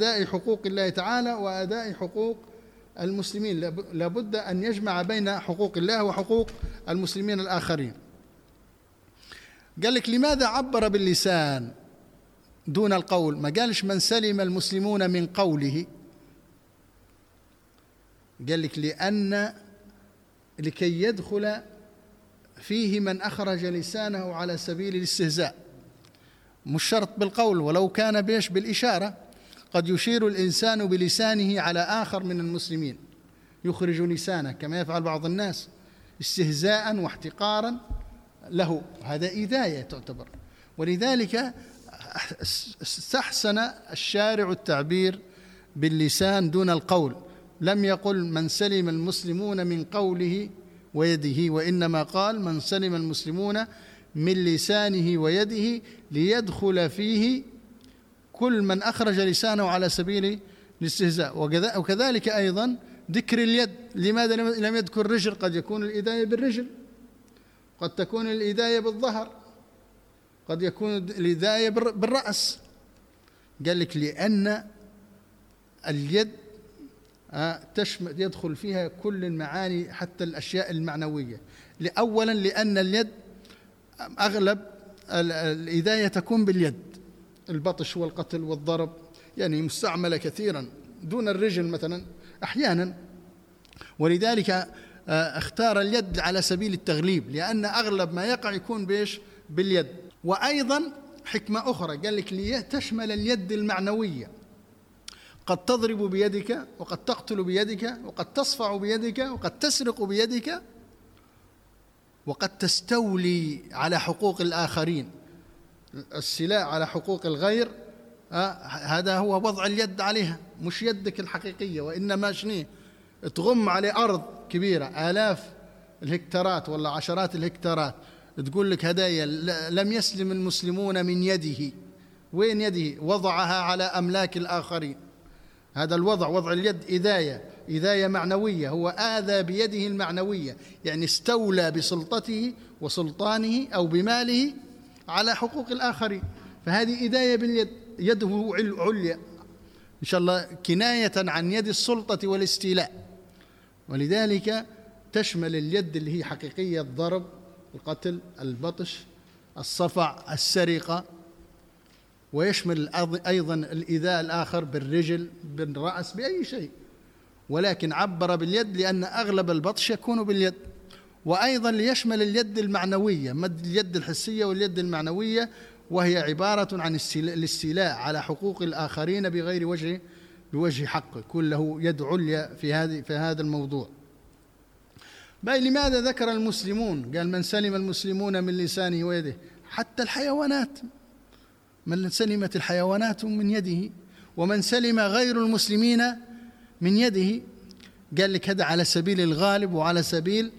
أداء حقوق الله تعالى وأداء حقوق المسلمين، لابد أن يجمع بين حقوق الله وحقوق المسلمين الآخرين. قال لك لماذا عبر باللسان دون القول؟ ما قالش من سلم المسلمون من قوله، قال لك لأن لكي يدخل فيه من أخرج لسانه على سبيل الاستهزاء، مش شرط بالقول، ولو كان بيش بالإشارة، قد يشير الإنسان بلسانه على آخر من المسلمين، يخرج لسانه كما يفعل بعض الناس استهزاء واحتقارا له، هذا إيذاية تعتبر. ولذلك استحسن الشارع التعبير باللسان دون القول، لم يقل من سلم المسلمون من قوله ويده، وإنما قال من سلم المسلمون من لسانه ويده، ليدخل فيه كل من أخرج لسانه على سبيل الاستهزاء. وكذلك أيضا ذكر اليد، لماذا لم يذكر الرجل؟ قد يكون الإيذاية بالرجل، قد تكون الإيذاية بالظهر، قد يكون الإيذاية بالرأس. قال لك لأن اليد يدخل فيها كل المعاني حتى الأشياء المعنوية. أولا لأن اليد أغلب الإيذاية تكون باليد، البطش والقتل والضرب يعني مستعملة كثيرا دون الرجل مثلا أحيانا، ولذلك اختار اليد على سبيل التغليب، لأن أغلب ما يقع يكون باليد. وأيضا حكمة أخرى قال لك لتشمل اليد المعنوية، قد تضرب بيدك، وقد تقتل بيدك، وقد تصفع بيدك، وقد تسرق بيدك، وقد تستولي على حقوق الآخرين، السلاء على حقوق الغير. هذا هو وضع اليد عليها، مش يدك الحقيقية، وإنما شنيه تغم عليه أرض كبيرة آلاف الهكتارات ولا عشرات الهكتارات، تقول لك هدايا لم يسلم المسلمون من يده. وين يده؟ وضعها على أملاك الآخرين. هذا الوضع، وضع اليد إيذاية معنوية، هو آذى بيده المعنوية، يعني استولى بسلطته وسلطانه أو بماله على حقوق الآخرين، فهذه إيذاية باليد، يده عليا إن شاء الله كناية عن يد السلطة والاستيلاء. ولذلك تشمل اليد اللي هي حقيقية الضرب، القتل، البطش، الصفع، السرقة، ويشمل أيضا الإيذاء الآخر بالرجل، بالرأس، بأي شيء، ولكن عبر باليد لأن أغلب البطش يكون باليد. وأيضا ليشمل اليد المعنوية، مد اليد الحسية واليد المعنوية، وهي عبارة عن الاستيلاء على حقوق الآخرين بغير بوجه حق، يكون له يد عليا في هذا الموضوع. لماذا ذكر المسلمون؟ قال من سلم المسلمون من لسانه ويده، حتى الحيوانات، من سلمت الحيوانات من يده، ومن سلم غير المسلمين من يده. قال لك هذا على سبيل الغالب، وعلى سبيل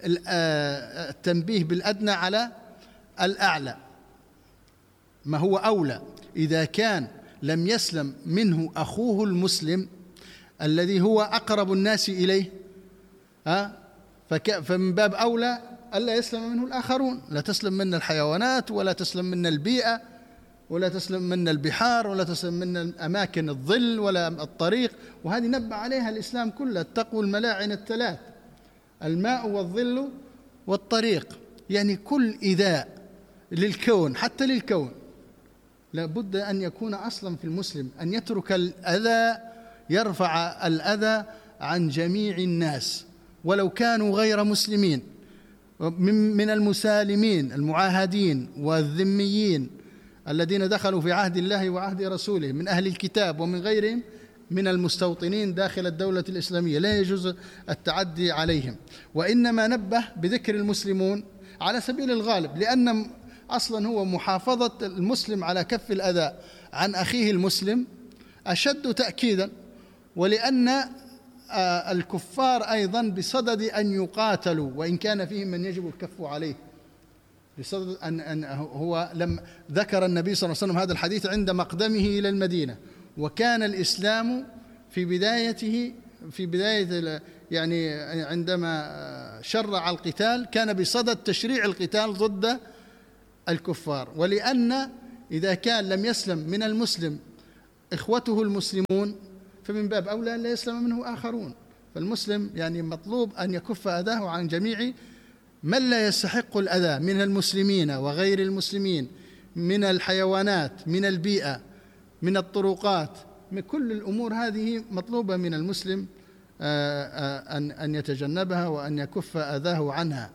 التنبيه بالأدنى على الأعلى، ما هو أولى. إذا كان لم يسلم منه أخوه المسلم الذي هو أقرب الناس إليه، فمن باب أولى ألا يسلم منه الآخرون. لا تسلم منا الحيوانات، ولا تسلم منا البيئة، ولا تسلم منا البحار، ولا تسلم منا أماكن الظل ولا الطريق. وهذه نبه عليها الإسلام كله، اتقوا الملاعن الثلاث، الماء والظل والطريق. يعني كل إيذاء للكون، حتى للكون، لابد أن يكون أصلا في المسلم أن يترك الأذى، يرفع الأذى عن جميع الناس ولو كانوا غير مسلمين، من المسالمين المعاهدين والذميين الذين دخلوا في عهد الله وعهد رسوله، من أهل الكتاب ومن غيرهم من المستوطنين داخل الدولة الإسلامية، لا يجوز التعدي عليهم. وإنما نبه بذكر المسلمون على سبيل الغالب، لأن أصلا هو محافظة المسلم على كف الأذى عن أخيه المسلم أشد تأكيدا، ولأن الكفار أيضا بصدد أن يقاتلوا، وإن كان فيهم من يجب الكف عليه، بصدد أن هو لم ذكر النبي صلى الله عليه وسلم هذا الحديث عند مقدمه إلى المدينة، وكان الإسلام في بداية يعني عندما شرع القتال كان بصدد تشريع القتال ضد الكفار. ولأن إذا كان لم يسلم من المسلم إخوته المسلمون فمن باب أولى أن لا يسلم منه آخرون. فالمسلم يعني مطلوب أن يكف أذاه عن جميع من لا يستحق الأذى من المسلمين وغير المسلمين، من الحيوانات، من البيئة، من الطرقات، من كل الأمور هذه مطلوبة من المسلم أن يتجنبها وأن يكف أذاه عنها.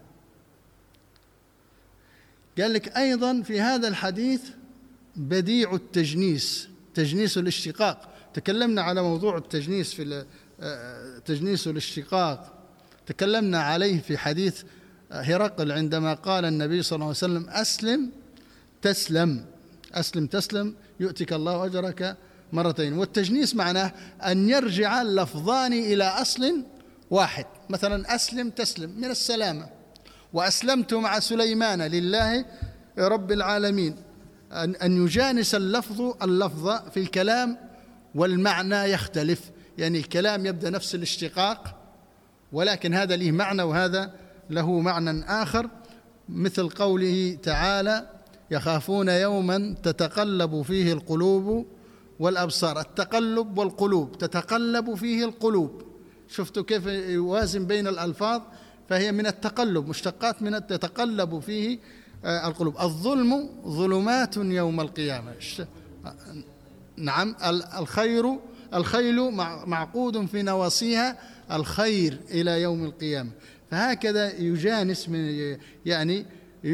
قال لك أيضا في هذا الحديث بديع التجنيس، تجنيس الاشتقاق. تكلمنا على موضوع التجنيس في تجنيس الاشتقاق، تكلمنا عليه في حديث هرقل عندما قال النبي صلى الله عليه وسلم: أسلم تسلم، أسلم تسلم يؤتك الله أجرك مرتين. والتجنيس معناه أن يرجع اللفظان إلى أصل واحد. مثلا أسلم تسلم من السلامة، وأسلمت مع سليمان لله رب العالمين، أن يجانس اللفظ في الكلام والمعنى يختلف. يعني الكلام يبدأ نفس الاشتقاق، ولكن هذا له معنى وهذا له معنى آخر، مثل قوله تعالى: يخافون يوما تتقلب فيه القلوب والأبصار. التقلب والقلوب، تتقلب فيه القلوب، شفتوا كيف يوازن بين الألفاظ؟ فهي من التقلب، مشتقات من تتقلب فيه القلوب. الظلم ظلمات يوم القيامة. نعم، الخيل معقود في نواصيها الخير إلى يوم القيامة. فهكذا يجانس من يعني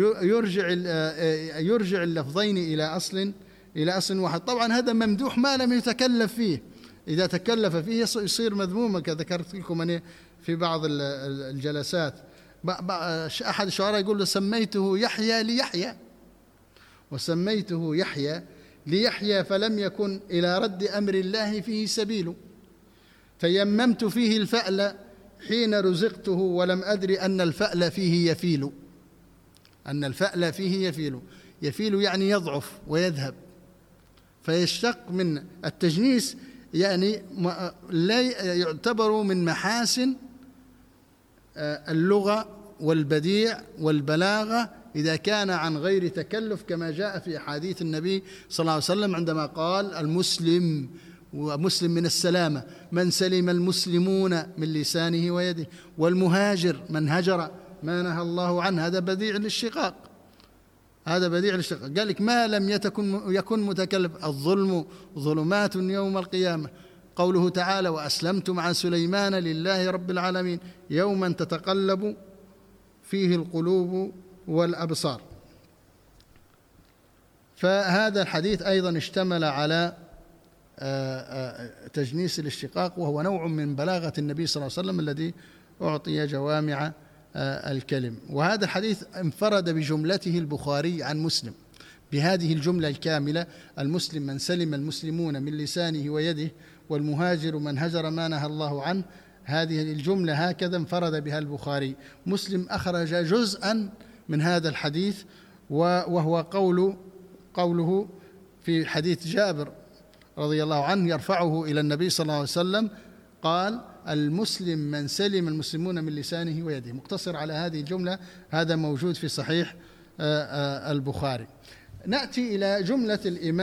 يرجع اللفظين إلى أصل واحد. طبعا هذا ممدوح ما لم يتكلف فيه، إذا تكلف فيه يصير مذموما، كذكرت لكم أنا في بعض الجلسات. أحد الشعراء يقول: سميته يحيى ليحيى، وسميته يحيى ليحيى فلم يكن إلى رد أمر الله فيه سبيل، فيممت فيه الفأل حين رزقته ولم أدري أن الفأل فيه يفيل. أن الفأل فيه يفيل يعني يضعف ويذهب. فيشتق من التجنيس، يعني لا يعتبر من محاسن اللغة والبديع والبلاغة إذا كان عن غير تكلف، كما جاء في أحاديث النبي صلى الله عليه وسلم عندما قال: المسلم، ومسلم من السلامة، من سلم المسلمون من لسانه ويده، والمهاجر من هجر ما نهى الله عنه. هذا بديع الاشتقاق، هذا بديع الاشتقاق. قال لك: ما لم يكن متكلف. الظلم ظلمات يوم القيامة. قوله تعالى: وأسلمت مع سليمان لله رب العالمين، يوما تتقلب فيه القلوب والأبصار. فهذا الحديث أيضا اشتمل على تجنيس الاشتقاق، وهو نوع من بلاغة النبي صلى الله عليه وسلم الذي أعطي جوامع الكلم. وهذا الحديث انفرد بجملته البخاري عن مسلم بهذه الجملة الكاملة: المسلم من سلم المسلمون من لسانه ويده، والمهاجر من هجر ما نهى الله عنه. هذه الجملة هكذا انفرد بها البخاري. مسلم أخرج جزءا من هذا الحديث، وهو قوله في حديث جابر رضي الله عنه يرفعه إلى النبي صلى الله عليه وسلم، قال: المسلم من سلم المسلمون من لسانه ويده. مقتصر على هذه الجملة، هذا موجود في صحيح البخاري. نأتي إلى جملة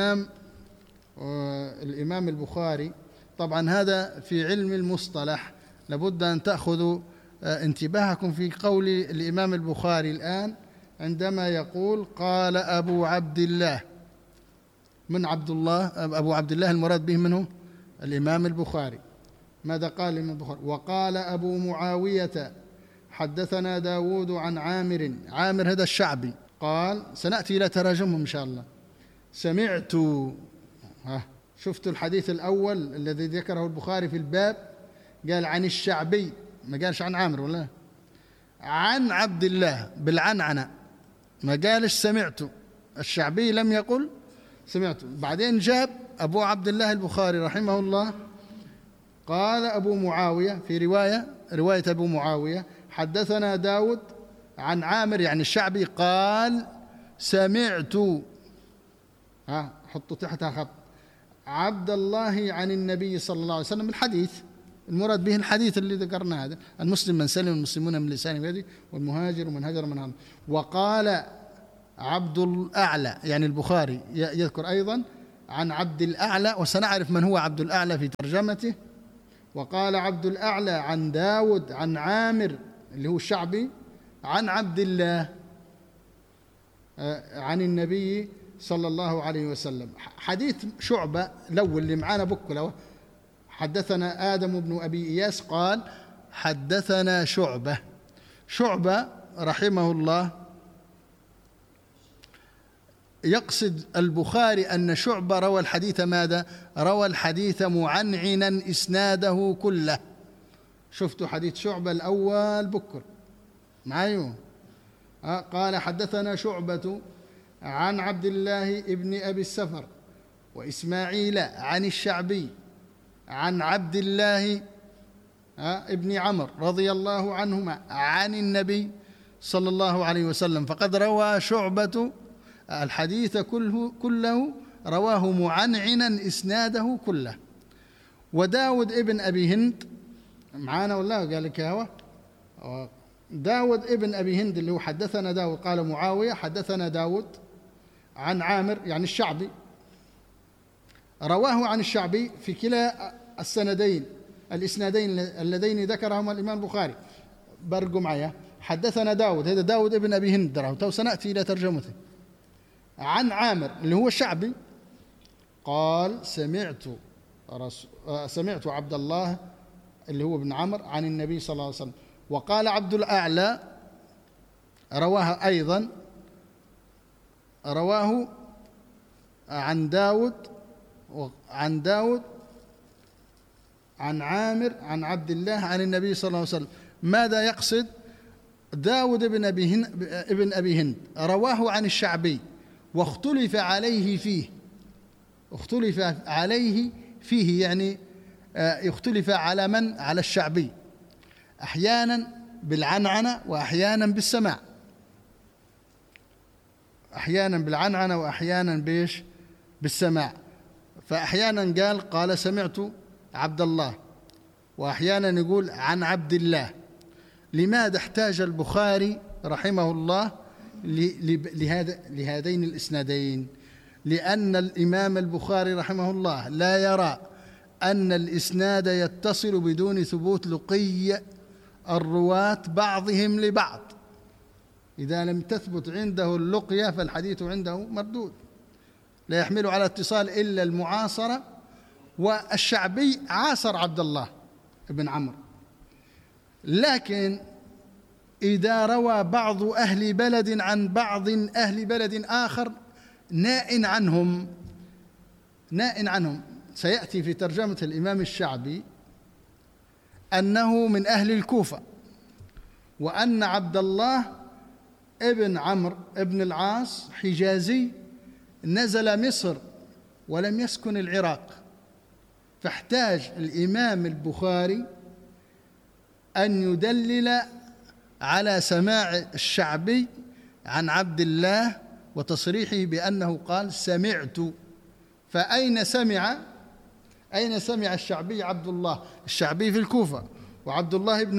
الإمام البخاري. طبعا هذا في علم المصطلح لابد أن تأخذوا انتباهكم في قول الإمام البخاري الآن عندما يقول: قال أبو عبد الله. من عبد الله؟ أبو عبد الله المراد به منه الإمام البخاري. ماذا قال الإمام البخاري؟ وقال أبو معاوية حدثنا داود عن عامر هذا الشعبي قال، سنأتي إلى تراجمهم إن شاء الله. سمعت، شفتوا الحديث الأول الذي ذكره البخاري في الباب قال عن الشعبي، ما قالش عن عامر ولا عن عبد الله بالعنعنة، ما قالش سمعت. الشعبي لم يقل سمعت. بعدين جاب أبو عبد الله البخاري رحمه الله قال أبو معاوية في رواية أبو معاوية حدثنا داود عن عامر يعني الشعبي قال سمعت، حطوا تحتها خط، عبد الله عن النبي صلى الله عليه وسلم. الحديث المراد به الحديث اللي ذكرنا هذا: المسلم من سلم المسلمون من لسانه ويده، والمهاجر من هجر من هجر. وقال عبد الأعلى يعني البخاري يذكر أيضا عن عبد الأعلى، وسنعرف من هو عبد الأعلى في ترجمته. وقال عبد الأعلى عن داود عن عامر اللي هو الشعبي عن عبد الله عن النبي صلى الله عليه وسلم. حديث شعبة لو اللي معانا بكله، حدثنا آدم بن أبي إياس قال حدثنا شعبة رحمه الله يقصد البخاري أن شعبة روى الحديث ماذا؟ روى الحديث معنعنا إسناده كله. شفتوا حديث شعبة الأول بكر معايا؟ قال حدثنا شعبة عن عبد الله ابن أبي السفر وإسماعيل عن الشعبي عن عبد الله ابن عمر رضي الله عنهما عن النبي صلى الله عليه وسلم. فقد روى شعبة الحديث كله رواه معنعنا إسناده كله. وداود ابن أبي هند معانا ولا قال لك هو داود ابن أبي هند اللي هو حدثنا داود قال معاوية حدثنا داود عن عامر يعني الشعبي، رواه عن الشعبي في كلا الإسنادين اللذين ذكرهما الإمام البخاري. برقوا معايا حدثنا داود، هذا داود ابن أبي هند سنأتي إلى ترجمته. عن عامر اللي هو الشعبي قال سمعت عبد الله اللي هو ابن عمر عن النبي صلى الله عليه وسلم. وقال عبد الأعلى رواه أيضا عن داود عن عامر عن عبد الله عن النبي صلى الله عليه وسلم. ماذا يقصد؟ داود ابن أبي هند رواه عن الشعبي واختلف عليه فيه يعني يختلف على من؟ على الشعبي، أحيانا بالعنعنة وأحيانا بالسماع، أحيانا بالعنعنة وأحيانا بالسماع. فأحيانا قال سمعت عبد الله، وأحيانا يقول عن عبد الله. لماذا احتاج البخاري رحمه الله لهذين الإسنادين؟ لأن الإمام البخاري رحمه الله لا يرى أن الإسناد يتصل بدون ثبوت لقي الرواة بعضهم لبعض. إذا لم تثبت عنده اللقية فالحديث عنده مردود، لا يحمل على اتصال إلا المعاصرة. والشعبي عاصر عبد الله بن عمرو، لكن إذا روى بعض أهل بلد عن بعض أهل بلد آخر نائٍ عنهم، سيأتي في ترجمة الإمام الشعبي أنه من أهل الكوفة، وأن عبد الله ابن عمرو ابن العاص حجازي نزل مصر ولم يسكن العراق. فاحتاج الإمام البخاري أن يدلل على سماع الشعبي عن عبد الله وتصريحه بأنه قال سمعت. فأين سمع الشعبي؟ عبد الله الشعبي في الكوفة، وعبد الله بن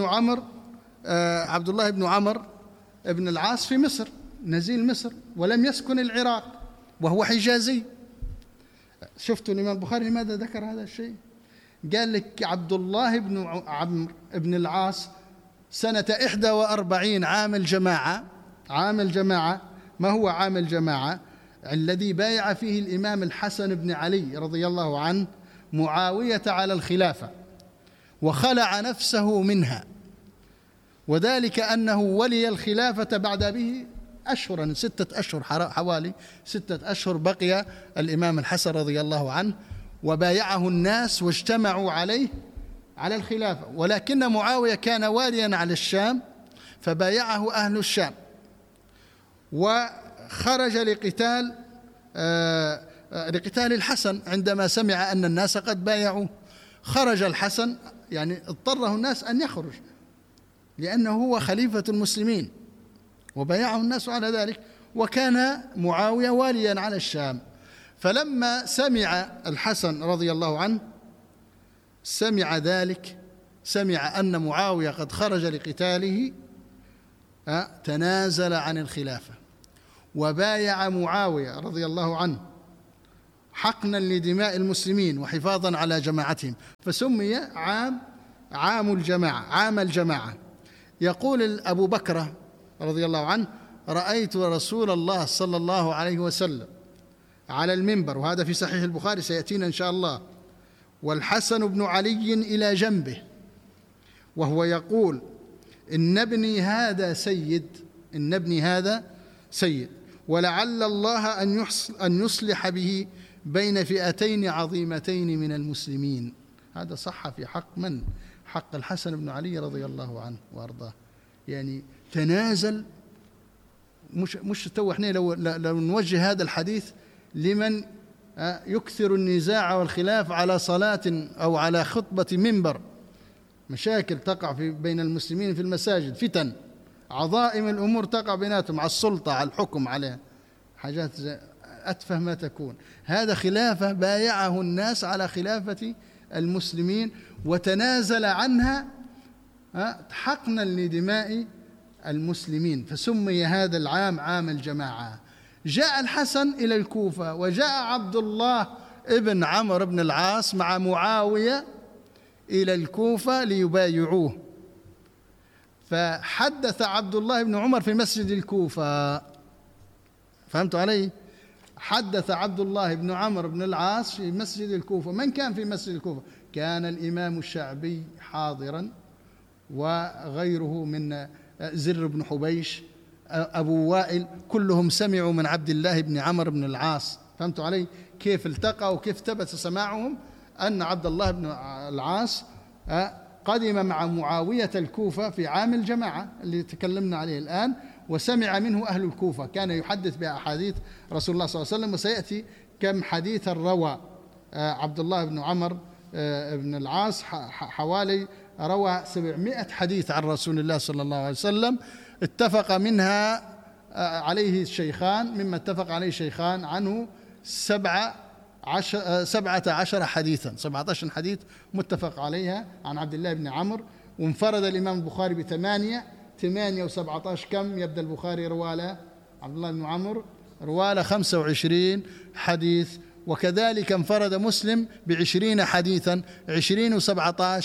عمرو ابن العاص في مصر نزيل مصر ولم يسكن العراق وهو حجازي. شفتوا الإمام البخاري لماذا ذكر هذا الشيء؟ قال لك عبد الله بن عمرو بن العاص سنة 41 عام الجماعة. ما هو عام الجماعة؟ الذي بايع فيه الإمام الحسن بن علي رضي الله عنه معاوية على الخلافة وخلع نفسه منها، وذلك أنه ولي الخلافة بعد به أشهرا 6 أشهر، حوالي 6 أشهر بقي الإمام الحسن رضي الله عنه، وبايعه الناس واجتمعوا عليه على الخلافة. ولكن معاوية كان واليا على الشام فبايعه أهل الشام، وخرج لقتال الحسن عندما سمع أن الناس قد بايعوه. خرج الحسن، يعني اضطره الناس أن يخرج لأنه هو خليفة المسلمين وبايعه الناس على ذلك، وكان معاوية واليا على الشام. فلما سمع الحسن رضي الله عنه سمع أن معاوية قد خرج لقتاله تنازل عن الخلافة وبايع معاوية رضي الله عنه حقنا لدماء المسلمين وحفاظا على جماعتهم، فسمي عام الجماعة. يقول أبو بكر رضي الله عنه: رأيت رسول الله صلى الله عليه وسلم على المنبر، وهذا في صحيح البخاري سيأتينا إن شاء الله، والحسن بن علي إلى جنبه، وهو يقول: إن ابني هذا سيد، ولعل الله أن يصلح به بين فئتين عظيمتين من المسلمين. هذا صح في حق من؟ حق الحسن بن علي رضي الله عنه وأرضاه. يعني تنازل، مش تو احنا لو نوجه هذا الحديث لمن يكثر النزاع والخلاف على صلاة أو على خطبة منبر، مشاكل تقع بين المسلمين في المساجد، فتن، عظائم الأمور تقع بيناتهم، على السلطة، على الحكم، عليها حاجات أتفه ما تكون. هذا خلافة بايعه الناس على خلافة المسلمين وتنازل عنها حقنا لدماء المسلمين، فسمي هذا العام عام الجماعة. جاء الحسن إلى الكوفة، وجاء عبد الله ابن عمرو بن العاص مع معاوية إلى الكوفة ليبايعوه، فحدث عبد الله بن عمر في مسجد الكوفة. فهمتوا علي؟ حدث عبد الله بن عمرو بن العاص في مسجد الكوفة. من كان في مسجد الكوفة؟ كان الإمام الشعبي حاضرا، وغيره من زر بن حبيش، أبو وائل، كلهم سمعوا من عبد الله بن عمرو بن العاص. فهمتوا علي كيف التقوا وكيف ثبت سماعهم؟ أن عبد الله بن العاص قدم مع معاوية الكوفة في عام الجماعة اللي تكلمنا عليه الآن، وسمع منه أهل الكوفة، كان يحدث بأحاديث رسول الله صلى الله عليه وسلم، وسيأتي كم حديثا روى عبد الله بن عمرو بن العاص، حوالي روى 700 حديث عن رسول الله صلى الله عليه وسلم، اتفق منها عليه الشيخان، مما اتفق عليه الشيخان عنه 17 حديثا، 17 حديث متفق عليها عن عبد الله بن عمرو. وانفرد الإمام البخاري ب8 و17 كم يبدأ البخاري رواله عبد الله بن عمرو؟ رواله 25 حديث. وكذلك انفرد مسلم ب20 حديثا، 20 و17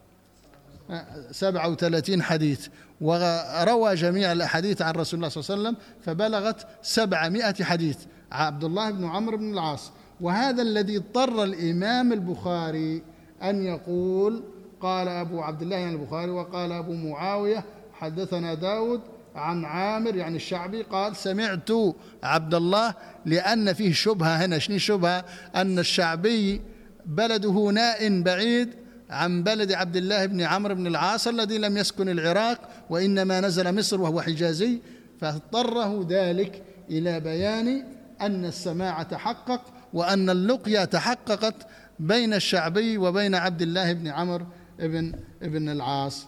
37 حديث، وروى جميع الأحاديث عن رسول الله صلى الله عليه وسلم فبلغت 700 حديث عبد الله بن عمرو بن العاص. وهذا الذي اضطر الإمام البخاري أن يقول: قال أبو عبد الله يعني البخاري، وقال أبو معاوية حدثنا داود عن عامر يعني الشعبي قال سمعت عبد الله، لأن فيه شبهة هنا. شنو شبهة؟ أن الشعبي بلده نائٍ بعيد عن بلد عبد الله بن عمرو بن العاص الذي لم يسكن العراق وإنما نزل مصر وهو حجازي، فاضطره ذلك إلى بيان أن السماع تحقق وأن اللقيا تحققت بين الشعبي وبين عبد الله بن عمرو بن العاص.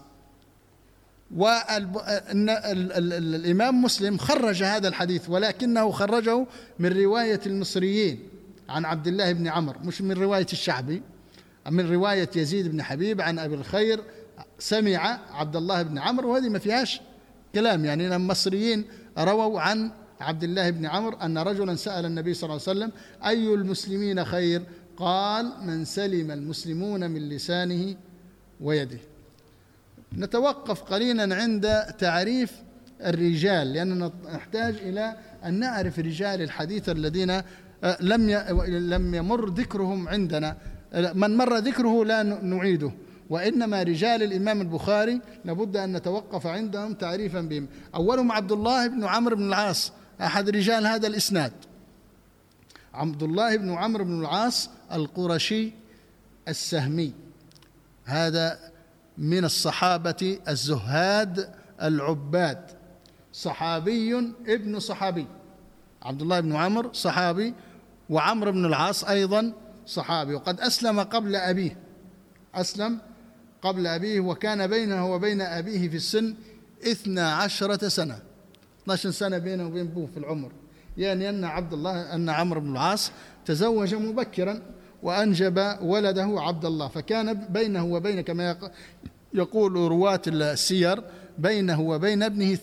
والإمام مسلم خرج هذا الحديث، ولكنه خرجه من رواية المصريين عن عبد الله بن عمرو، مش من رواية الشعبي، من رواية يزيد بن حبيب عن أبي الخير سمع عبد الله بن عمرو، وهذه ما فيهاش كلام. يعني المصريين رووا عن عبد الله بن عمرو أن رجلا سأل النبي صلى الله عليه وسلم: أي المسلمين خير؟ قال: من سلم المسلمون من لسانه ويده. نتوقف قليلا عند تعريف الرجال، لأننا نحتاج إلى أن نعرف رجال الحديث الذين لم يمر ذكرهم عندنا. من مر ذكره لا نعيده، وإنما رجال الإمام البخاري لابد أن نتوقف عندهم تعريفا بهم. أولهم عبد الله بن عمرو بن العاص، أحد رجال هذا الإسناد. عبد الله بن عمرو بن العاص القرشي السهمي، هذا من الصحابة الزهاد العباد، صحابي ابن صحابي. عبد الله بن عمرو صحابي، وعمرو بن العاص أيضا صحابي، وقد أسلم قبل أبيه، أسلم قبل أبيه، وكان بينه وبين أبيه في السن 12 سنة، 12 سنة بينه وبين أبوه في العمر. يعني أن عمرو بن العاص تزوج مبكرا وأنجب ولده عبد الله، فكان بينه وبين، كما يقول رواة السير، بينه وبين ابنه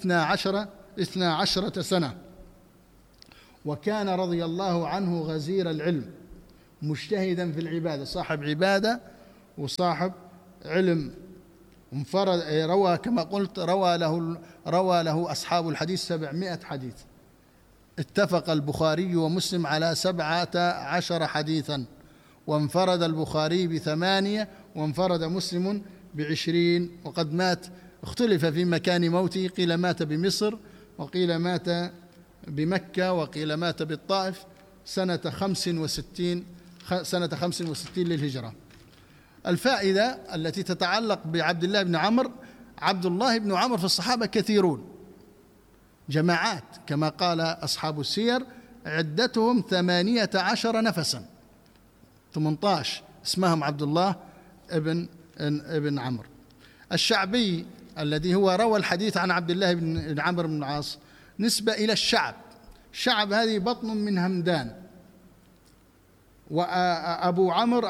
12 سنة. وكان رضي الله عنه غزير العلم، مجتهدا في العبادة، صاحب عبادة وصاحب علم. انفرد روى كما قلت روى له أصحاب الحديث 700 حديث. اتفق البخاري ومسلم على 17 حديثا، وانفرد البخاري ب8 وانفرد مسلم ب20. وقد مات، اختلف في مكان موته، قيل مات بمصر وقيل مات بمكة وقيل مات بالطائف سنة 65 للهجرة. الفائدة التي تتعلق بعبد الله بن عمرو: عبد الله بن عمرو في الصحابة كثيرون، جماعات، كما قال أصحاب السير عدتهم 18 نفسا، 18 اسمهم عبد الله ابن عمرو. الشعبي الذي هو روى الحديث عن عبد الله بن عمرو بن العاص نسبة إلى الشعب. الشعب هذه بطن من همدان، وأبو عمرو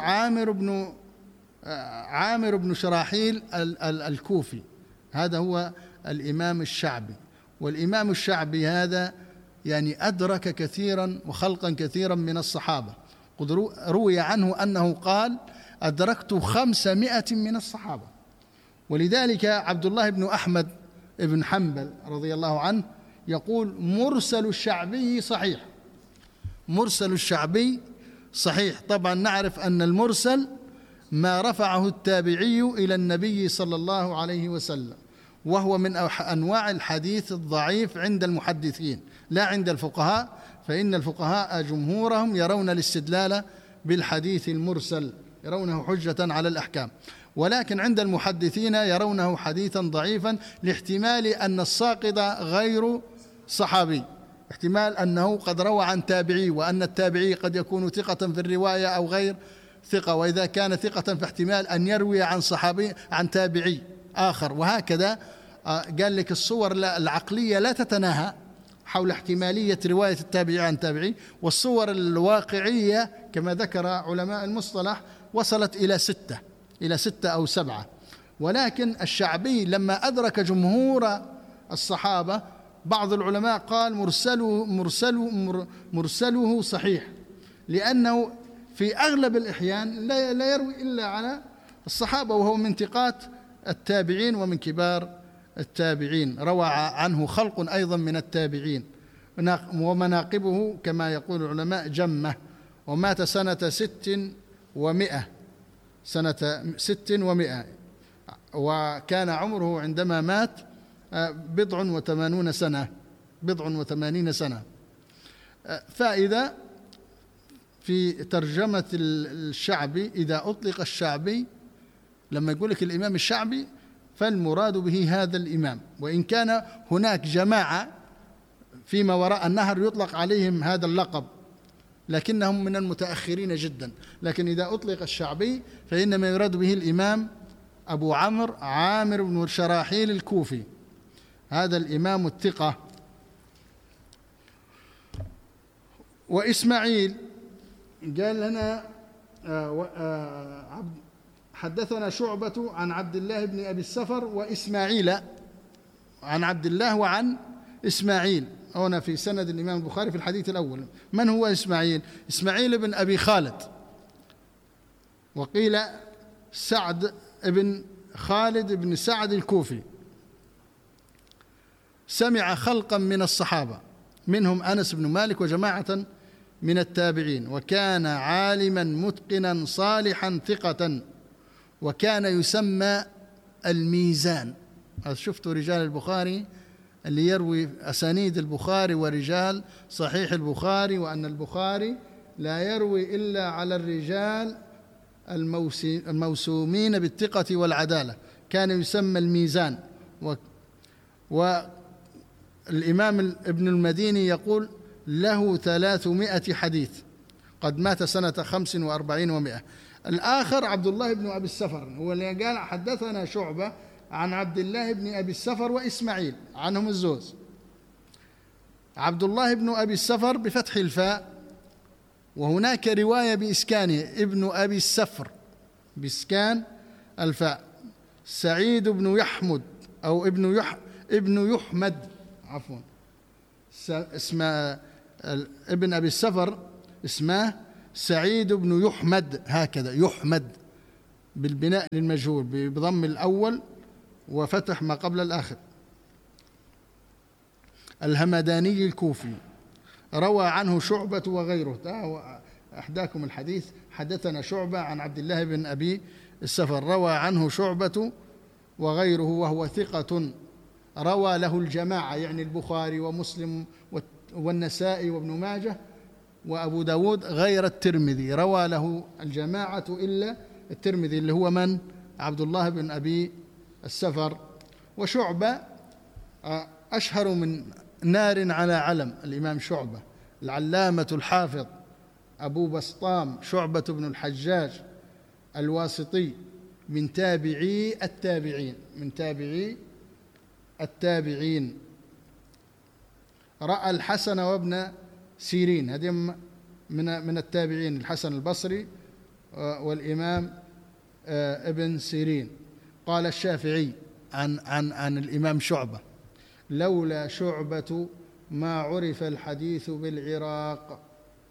عامر بن شراحيل الكوفي، هذا هو الإمام الشعبي. والإمام الشعبي هذا يعني أدرك كثيرا وخلقا كثيرا من الصحابة. قد روي عنه أنه قال: أدركت 500 من الصحابة. ولذلك عبد الله بن أحمد بن حنبل رضي الله عنه يقول: مرسل الشعبي صحيح. مرسل الشعبي صحيح. طبعا نعرف أن المرسل ما رفعه التابعي إلى النبي صلى الله عليه وسلم، وهو من أنواع الحديث الضعيف عند المحدثين لا عند الفقهاء، فإن الفقهاء جمهورهم يرون الاستدلال بالحديث المرسل، يرونه حجة على الأحكام، ولكن عند المحدثين يرونه حديثا ضعيفا لاحتمال أن الساقط غير صحابي، احتمال أنه قد روى عن تابعي، وأن التابعي قد يكون ثقة في الرواية أو غير ثقة، وإذا كان ثقة فاحتمال أن يروي عن صحابي عن تابعي آخر، وهكذا. قال لك الصور العقلية لا تتناهى حول احتمالية رواية التابعي عن تابعي، والصور الواقعية كما ذكر علماء المصطلح وصلت إلى 6 أو 7. ولكن الشعبي لما أدرك جمهور الصحابة، بعض العلماء قال مرسله صحيح، لأنه في أغلب الأحيان لا يروي إلا على الصحابة، وهو من ثقات التابعين ومن كبار التابعين، روى عنه خلق أيضا من التابعين، ومناقبه كما يقول العلماء جمة. ومات سنة 600 وكان عمره عندما مات 89 سنة. فإذا في ترجمة الشعبي، إذا أطلق الشعبي لما يقول لك الإمام الشعبي فالمراد به هذا الإمام، وإن كان هناك جماعة فيما وراء النهر يطلق عليهم هذا اللقب لكنهم من المتأخرين جدا، لكن إذا أطلق الشعبي فإنما يراد به الإمام أبو عمرو عامر بن شراحيل الكوفي، هذا الإمام الثقة. وإسماعيل قال لنا حدثنا شعبة عن عبد الله بن أبي السفر وإسماعيل، عن عبد الله وعن إسماعيل، هنا في سند الإمام البخاري في الحديث الأول. من هو إسماعيل؟ إسماعيل بن أبي خالد، وقيل سعد بن خالد بن سعد الكوفي، سمع خلقا من الصحابة منهم أنس بن مالك وجماعة من التابعين، وكان عالما متقنا صالحا ثقة، وكان يسمى الميزان. شفتوا رجال البخاري اللي يروي أسانيد البخاري ورجال صحيح البخاري، وأن البخاري لا يروي إلا على الرجال الموسومين بالثقة والعدالة، كان يسمى الميزان. والإمام ابن المديني يقول له 300 حديث، قد مات سنة 45 و100. الآخر عبد الله بن أبي السفر هو اللي قال حدثنا شعبة عن عبد الله بن أبي السفر وإسماعيل، عنهم الزوز. عبد الله بن أبي السفر بفتح الفاء، وهناك رواية بإسكانه ابن أبي السفر بإسكان الفاء. سعيد بن يحمد أو ابن يحمد اسمه ابن أبي السفر اسمه سعيد بن يحمد، هكذا يحمد بالبناء للمجهول بضم الأول وفتح ما قبل الآخر، الهمداني الكوفي، روى عنه شعبة وغيره. أحداكم الحديث، حدثنا شعبة عن عبد الله بن أبي السفر، روى عنه شعبة وغيره، وهو ثقة، روى له الجماعة، يعني البخاري ومسلم والنسائي وابن ماجه وأبو داود، غير الترمذي، روى له الجماعة إلا الترمذي اللي هو من؟ عبد الله بن أبي السفر. وشعبة أشهر من نار على علم، الإمام شعبة العلامة الحافظ أبو بسطام شعبة بن الحجاج الواسطي، من تابعي التابعين، من تابعي التابعين. رأى الحسن وابن سيرين، هذه من التابعين، الحسن البصري والإمام ابن سيرين. قال الشافعي عن الإمام شعبة: لولا شعبة ما عرف الحديث بالعراق.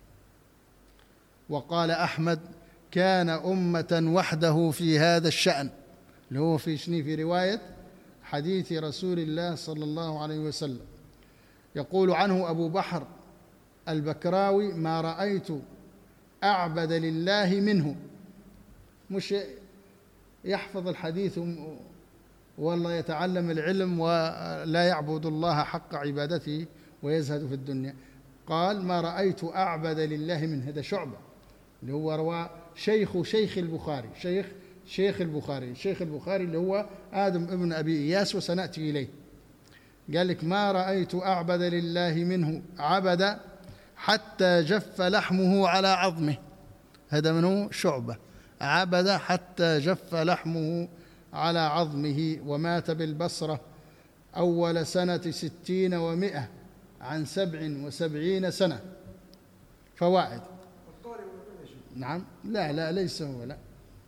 وقال أحمد: كان أمة وحده في هذا الشأن، اللي هو في رواية حديث رسول الله صلى الله عليه وسلم. يقول عنه أبو بحر البكراوي: ما رأيت أعبد لله منه. مش يحفظ الحديث والله يتعلم العلم ولا يعبد الله حق عبادته ويزهد في الدنيا. قال: ما رأيت أعبد لله منه. هذا شعبة اللي هو روى شيخ البخاري، شيخ البخاري اللي هو آدم ابن أبي إياس، وسنأتي إليه. قال لك: ما رأيت أعبد لله منه، عبد حتى جف لحمه على عظمه. هذا منه شعبة، عبد حتى جف لحمه على عظمه. ومات بالبصرة أول سنة 60 و100 عن 77 سنة. فوائد. نعم. لا ليس هو، لا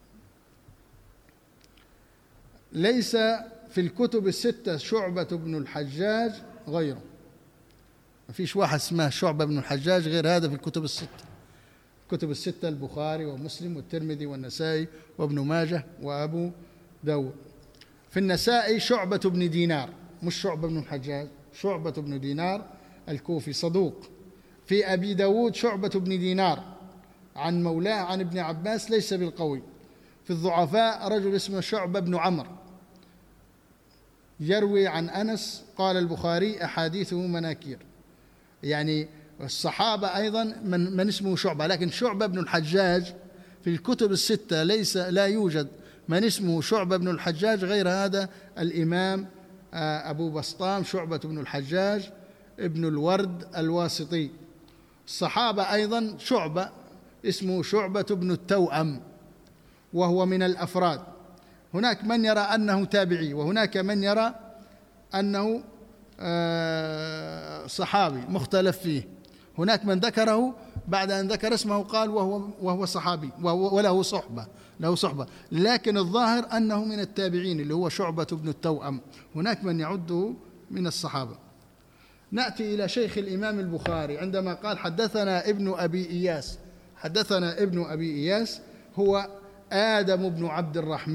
ليس في الكتب الستة شعبة بن الحجاج غيره. ما فيش واحد اسمه شعبة بن الحجاج غير هذا في الكتب الستة. الكتب الستة البخاري ومسلم والترمذي والنسائي وابن ماجه وأبو داود. في النسائي شعبة بن دينار، مش شعبة بن الحجاج، شعبة بن دينار الكوفي صدوق. في أبي داود شعبة بن دينار عن مولاه عن ابن عباس ليس بالقوي. في الضعفاء رجل اسمه شعبة بن عمرو يروي عن أنس، قال البخاري: أحاديثه مناكير. يعني الصحابة أيضا من اسمه شعبة، لكن شعبة بن الحجاج في الكتب الستة لا يوجد من اسمه شعبة بن الحجاج غير هذا الإمام أبو بسطام شعبة بن الحجاج ابن الورد الواسطي. الصحابة أيضا شعبة اسمه شعبة بن التوأم، وهو من الأفراد. هناك من يرى أنه تابعي، وهناك من يرى أنه صحابي، مختلف فيه. هناك من ذكره بعد أن ذكر اسمه قال وهو صحابي وله صحبة، لكن الظاهر أنه من التابعين اللي هو شعبة بن التوأم. هناك من يعده من الصحابة. نأتي إلى شيخ الإمام البخاري عندما قال: حدثنا ابن أبي إياس، هو آدم بن عبد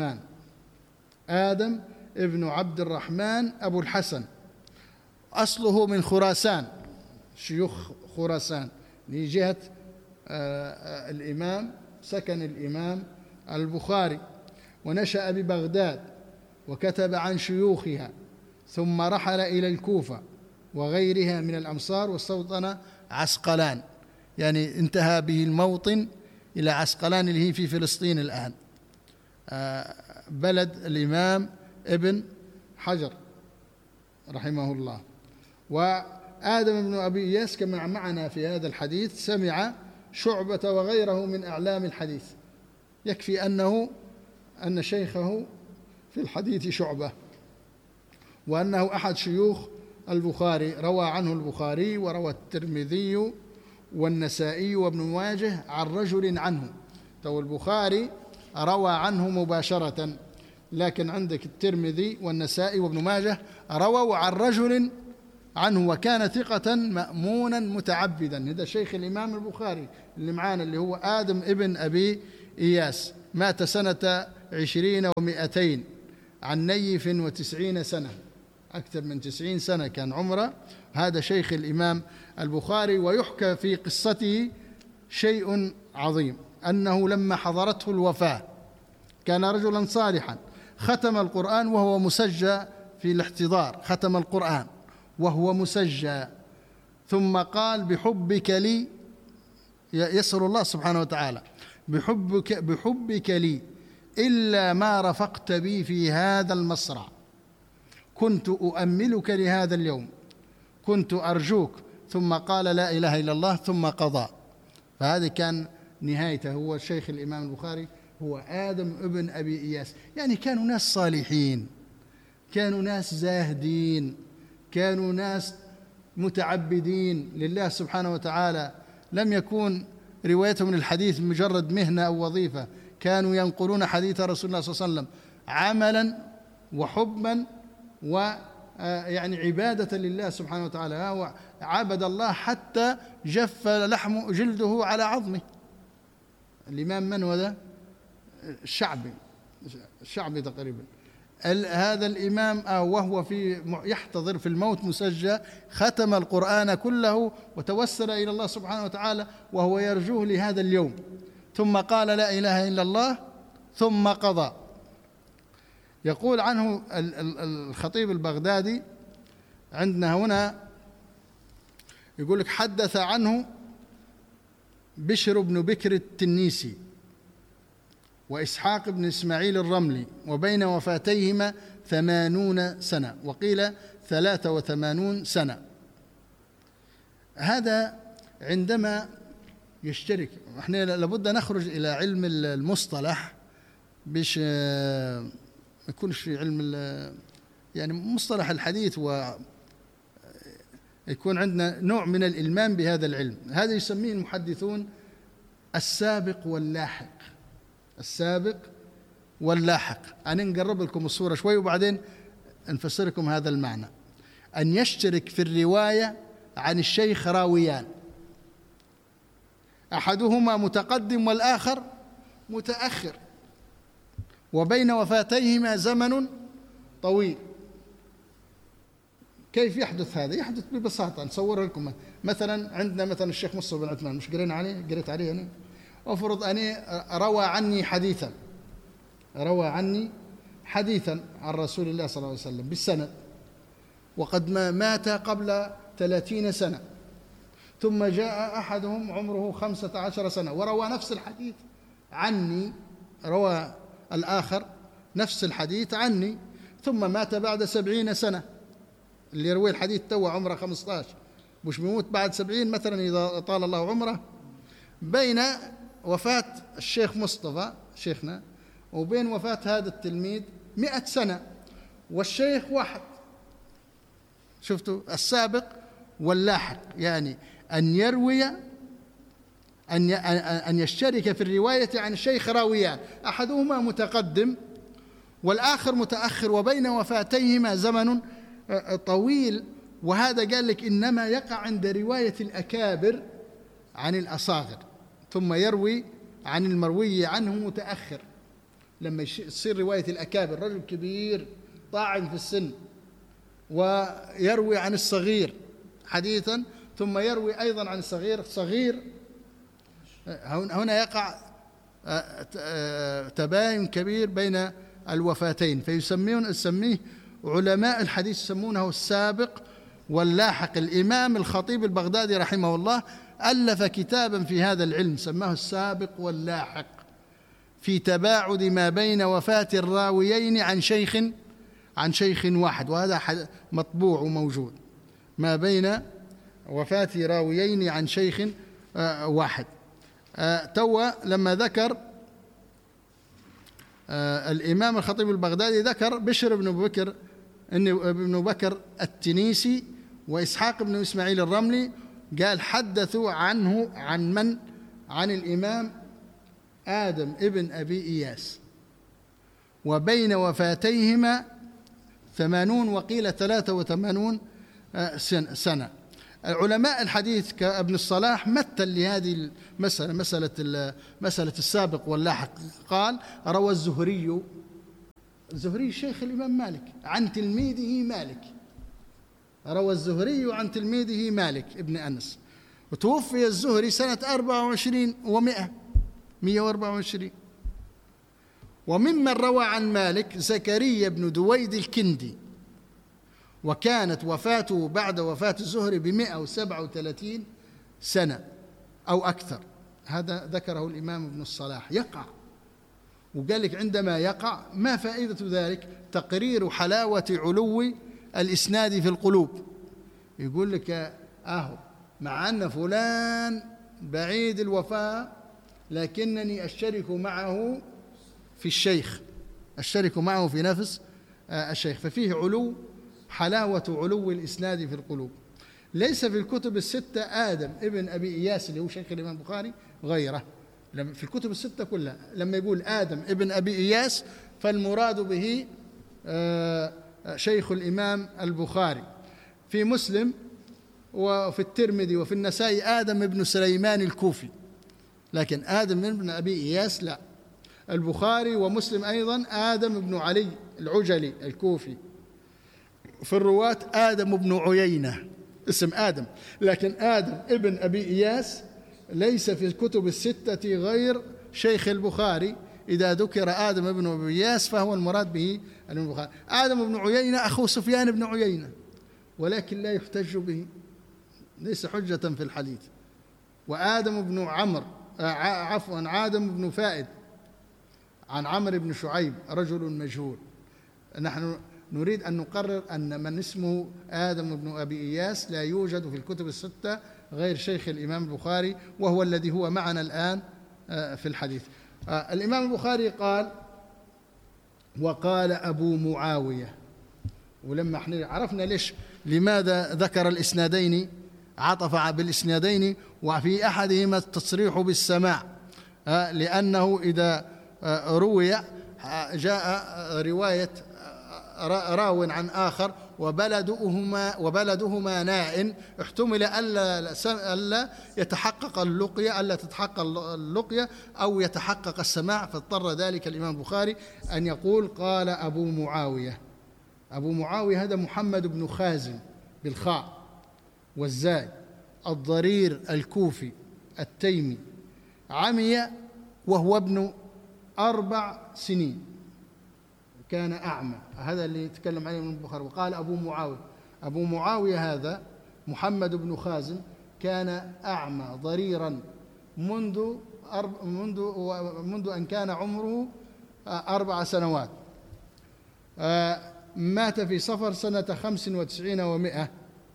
الرحمن أبو الحسن، أصله من خراسان، شيوخ خراسان، لجهة الإمام، سكن الإمام البخاري، ونشأ ببغداد وكتب عن شيوخها، ثم رحل إلى الكوفة وغيرها من الأمصار، واستوطن عسقلان، يعني انتهى به الموطن إلى عسقلان اللي هي في فلسطين الآن، بلد الإمام ابن حجر رحمه الله. وآدم بن أبي إياس كما معنا في هذا الحديث سمع شعبة وغيره من أعلام الحديث، يكفي أن شيخه في الحديث شعبة، وأنه أحد شيوخ البخاري، روى عنه البخاري وروى الترمذي والنسائي وابن ماجه عن رجل عنه. تو البخاري روى عنه مباشرة، لكن عندك الترمذي والنسائي وابن ماجه رووا عن رجل عنه وكان ثقة مأمونا متعبدا. هذا شيخ الإمام البخاري اللي معانا، اللي هو آدم ابن أبي إياس، مات سنة 20 و200 عن نيف 90 سنة، أكثر من 90 سنة كان عمره. هذا شيخ الإمام البخاري. ويحكى في قصته شيء عظيم، أنه لما حضرته الوفاة كان رجلا صالحا، ختم القرآن وهو مسجى في الاحتضار، ختم القرآن وهو مسجى، ثم قال: بحبك لي، يسأل الله سبحانه وتعالى: بحبك لي إلا ما رفقت بي في هذا المصرع، كنت أؤملك لهذا اليوم، كنت أرجوك. ثم قال: لا إله إلا الله، ثم قضى. فهذه كان نهايته. هو الشيخ الإمام البخاري هو آدم ابن أبي إياس. يعني كانوا ناس صالحين، كانوا ناس زاهدين، كانوا ناس متعبدين لله سبحانه وتعالى. لم يكون روايتهم للحديث مجرد مهنة أو وظيفة، كانوا ينقلون حديث رسول الله صلى الله عليه وسلم عملا وحبا ويعني عبادة لله سبحانه وتعالى. عبد الله حتى جف لحم جلده على عظمه. الإمام من هو ذا؟ الشعبي تقريبا. هذا الإمام وهو يحتضر في الموت مسجى، ختم القرآن كله وتوسل إلى الله سبحانه وتعالى وهو يرجوه لهذا اليوم، ثم قال: لا إله إلا الله، ثم قضى. يقول عنه الخطيب البغدادي عندنا هنا، يقول لك: حدث عنه بشر بن بكر التنيسي وإسحاق بن إسماعيل الرملي، وبين وفاتيهما 80 سنة، وقيل 83 سنة. هذا عندما يشترك، احنا لابد نخرج إلى علم المصطلح، باش ما يكونش علم يعني مصطلح الحديث، ويكون عندنا نوع من الإلمام بهذا العلم. هذا يسميه المحدثون السابق واللاحق. السابق واللاحق. أنا نقرب لكم الصورة شوي وبعدين نفسر لكم هذا المعنى. أن يشترك في الرواية عن الشيخ راويان، أحدهما متقدم والآخر متأخر، وبين وفاتيهما زمن طويل. كيف يحدث هذا؟ يحدث ببساطة، نصور لكم. مثلا عندنا مثلا الشيخ مصطفى بن عثمان، مش قريت عليه أنا؟ أفرض أني روى عني حديثا عن رسول الله صلى الله عليه وسلم بالسند، وقد مات قبل 30 سنة، ثم جاء أحدهم عمره 15 سنة وروى نفس الحديث عني، روى الآخر نفس الحديث عني، ثم مات بعد 70 سنة. اللي يروي الحديث تو عمره 15، مش بيموت بعد 70 مثلا إذا طال الله عمره. بين وفاة الشيخ مصطفى شيخنا وبين وفاة هذا التلميذ 100 سنة، والشيخ واحد. شفتوا السابق واللاحق، يعني أن يروي أن يشترك في الرواية عن الشيخ راويان، أحدهما متقدم والآخر متأخر، وبين وفاتيهما زمن طويل. وهذا قال لك إنما يقع عند رواية الأكابر عن الأصاغر، ثم يروي عن المروي عنه متأخر. لما يصير رواية الأكابر، رجل كبير طاعن في السن ويروي عن الصغير حديثا، ثم يروي أيضا عن الصغير صغير، هنا يقع تباين كبير بين الوفاتين، فيسميه علماء الحديث يسمونه السابق واللاحق. الإمام الخطيب البغدادي رحمه الله ألف كتابا في هذا العلم سماه السابق واللاحق، في تباعد ما بين وفاة الراويين عن شيخ واحد، وهذا مطبوع وموجود، ما بين وفاة راويين عن شيخ واحد. توا لما ذكر الإمام الخطيب البغدادي ذكر بشر بن بكر التنيسي وإسحاق بن إسماعيل الرملي، قال: حدثوا عنه عن من؟ عن الإمام آدم ابن أبي إياس، وبين وفاتيهما 80 وقيل 83 سنة. علماء الحديث كابن الصلاح مثل لهذه المسألة، مسألة السابق واللاحق، قال: روى الزهري شيخ الإمام مالك عن تلميذه مالك، روى الزهري عن تلميذه مالك ابن أنس، وتوفي الزهري سنة 24 و100 124. وممن روى عن مالك زكريا بن دويد الكندي، وكانت وفاته بعد وفاة الزهري ب137 سنة أو أكثر. هذا ذكره الإمام ابن الصلاح. يقع، وقال لك عندما يقع ما فائدة ذلك؟ تقرير حلاوة علو الإسناد في القلوب. يقول لك مع أن فلان بعيد الوفاة لكنني أشترك معه في الشيخ، أشترك معه في نفس الشيخ، ففيه حلاوة علو الإسناد في القلوب. ليس في الكتب الستة آدم ابن أبي إياس اللي هو شيخ الإمام البخاري غيره، في الكتب الستة كلها لما يقول آدم ابن أبي إياس فالمراد به شيخ الإمام البخاري. في مسلم وفي الترمذي وفي النسائي آدم ابن سليمان الكوفي، لكن آدم ابن أبي إياس لا. البخاري ومسلم أيضا آدم ابن علي العجلي الكوفي. في الرواة آدم ابن عيينة، اسم آدم، لكن آدم ابن أبي إياس ليس في الكتب الستة غير شيخ البخاري. إذا ذكر آدم ابن أبي إياس فهو المراد به البخاري. آدم ابن عيينة أخو سفيان بن عيينة، ولكن لا يحتج به، ليس حجة في الحديث. وآدم بن عمرو آدم بن فائد عن عمرو بن شعيب رجل مجهول. نحن نريد أن نقرر أن من اسمه آدم بن أبي إياس لا يوجد في الكتب الستة غير شيخ الإمام البخاري، وهو الذي هو معنا الآن في الحديث. الإمام البخاري قال: وقال أبو معاوية. ولما احنا عرفنا لماذا ذكر الإسنادين، عطف بالإسنادين، وفي أحدهما التصريح بالسماع، لأنه إذا روي جاء رواية راو عن آخر وبلدهما نائٍ، احتمل ألا يتحقق اللقية، ألا تتحقق اللقية أو يتحقق السماع، فاضطر ذلك الإمام البخاري أن يقول: قال أبو معاوية. أبو معاوية هذا محمد بن خازم بالخاء والزاي الضرير الكوفي التيمي، عمي وهو ابن 4 سنين، كان أعمى. هذا اللي يتكلم عليه من البخاري. وقال أبو معاوية هذا محمد بن خازم كان أعمى ضريرا منذ أن كان عمره 4 سنوات. مات في صفر سنة 95 و100.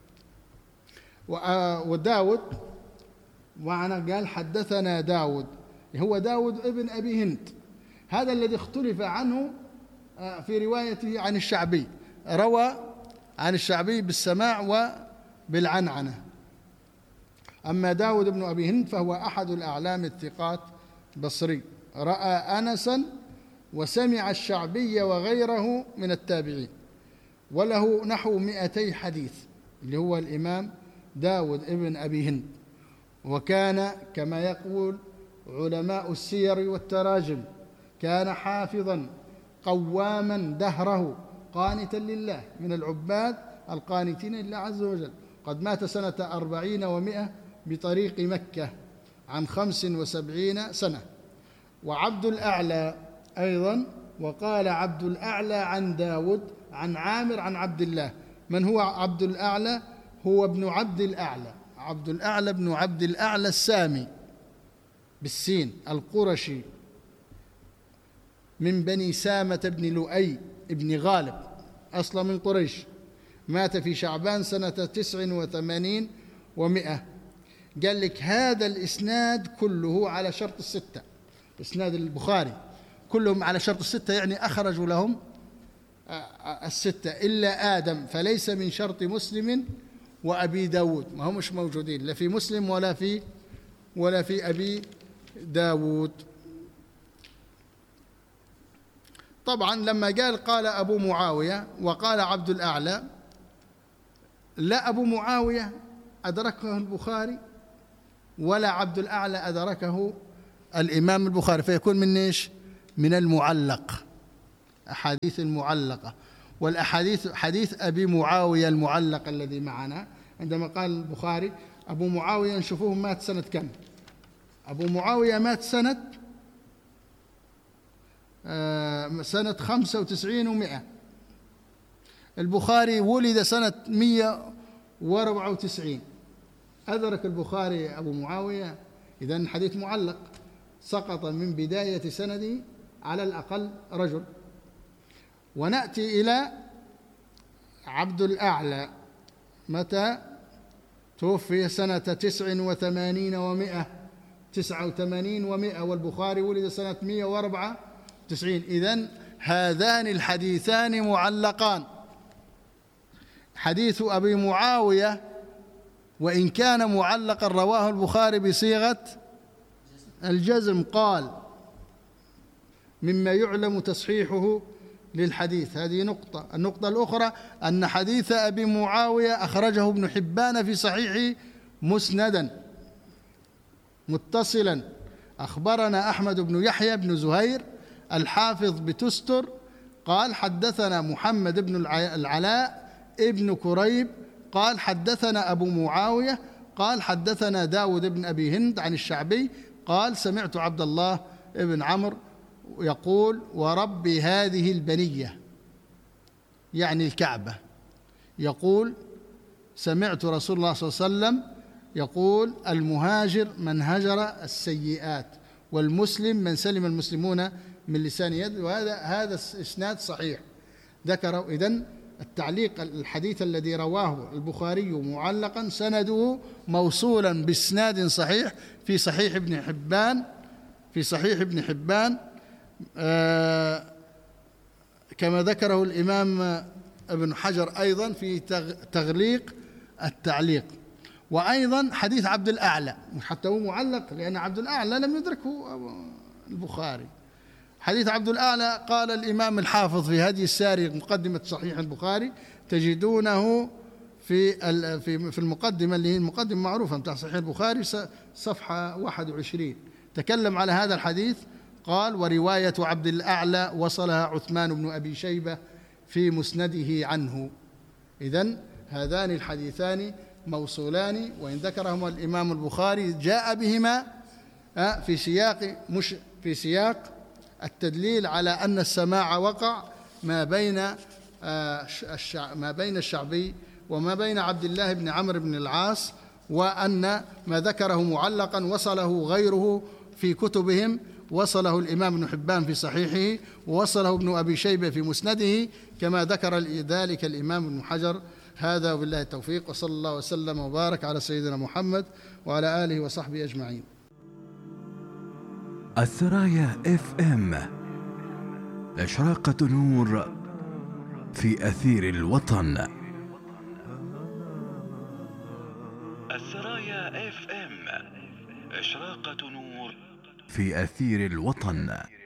وداود معنا قال: حدثنا داود، هو داود ابن أبي هند، هذا الذي اختلف عنه في روايته عن الشعبي، روى عن الشعبي بالسماع وبالعنعنة. أما داود بن أبي هند فهو أحد الأعلام الثقات بصري، رأى أنسا وسمع الشعبي وغيره من التابعين، وله نحو 200 حديث، اللي هو الإمام داود ابن أبي هند. وكان كما يقول علماء السير والتراجم كان حافظا قواما دهره قانتا لله، من العباد القانتين لله عز وجل. قد مات سنة 40 و100 بطريق مكة عن 75 سنة. وعبد الأعلى أيضا، وقال عبد الأعلى عن داود عن عامر عن عبد الله. من هو عبد الأعلى؟ هو ابن عبد الأعلى، عبد الأعلى بن عبد الأعلى السامي بالسين القرشي، من بني سامة بن لؤي بن غالب، أصلا من قريش. مات في شعبان سنة 89 و100. قال لك هذا الإسناد كله على شرط الستة، إسناد البخاري كلهم على شرط الستة، يعني أخرجوا لهم الستة إلا آدم، فليس من شرط مسلم وأبي داود، ما هم مش موجودين لا في مسلم ولا في أبي داود. طبعا لما قال أبو معاوية وقال عبد الأعلى، لا أبو معاوية أدركه البخاري ولا عبد الأعلى أدركه الإمام البخاري، فيكون من إيش؟ من المعلق، أحاديث المعلقة. والأحاديث حديث أبي معاوية المعلق الذي معنا، عندما قال البخاري أبو معاوية نشوفوه مات سنة كم؟ أبو معاوية مات سنة 95 و100. البخاري ولد سنة 194. أدرك البخاري أبو معاوية، إذن حديث معلق سقط من بداية سنده على الأقل رجل. ونأتي إلى عبد الأعلى، متى توفي؟ سنة 89 و100، 89 و100، والبخاري ولد سنة 194. إذن هذان الحديثان معلقان. حديث أبي معاوية وإن كان معلقا رواه البخاري بصيغة الجزم، قال مما يعلم تصحيحه للحديث. هذه نقطة. النقطة الأخرى أن حديث أبي معاوية أخرجه ابن حبان في صحيحه مسندا متصلا. أخبرنا أحمد بن يحيى بن زهير الحافظ بتستر قال حدثنا محمد بن العلاء ابن كريب قال حدثنا أبو معاوية قال حدثنا داود بن أبي هند عن الشعبي قال سمعت عبد الله بن عمرو يقول ورب هذه البنية، يعني الكعبة، يقول سمعت رسول الله صلى الله عليه وسلم يقول المهاجر من هجر السيئات والمسلم من سلم المسلمون من لسان يد. وهذا إسناد صحيح ذكره. إذن التعليق الحديث الذي رواه البخاري معلقا سنده موصولا بإسناد صحيح في صحيح ابن حبان كما ذكره الإمام ابن حجر أيضا في تغليق التعليق. وأيضا حديث عبد الأعلى حتى هو معلق لأن عبد الأعلى لم يدركه البخاري. حديث عبد الأعلى قال الإمام الحافظ في هدي الساري مقدمة صحيح البخاري تجدونه في المقدمة اللي هي المقدمة معروفة بتاع صحيح البخاري صفحة 21 تكلم على هذا الحديث. قال ورواية عبد الأعلى وصلها عثمان بن أبي شيبة في مسنده عنه. إذن هذان الحديثان موصولان، وإن ذكرهما الإمام البخاري جاء بهما في سياق التدليل على أن السماع وقع ما بين الشعبي وما بين عبد الله بن عمرو بن العاص، وأن ما ذكره معلقا وصله غيره في كتبهم، وصله الإمام ابن حبان في صحيحه ووصله ابن أبي شيبة في مسنده كما ذكر ذلك الإمام ابن حجر. هذا وبالله التوفيق، وصلى الله وسلم وبارك على سيدنا محمد وعلى آله وصحبه أجمعين. الثرايا FM إشراقة نور في أثير الوطن. الثرايا FM إشراقة نور في أثير الوطن.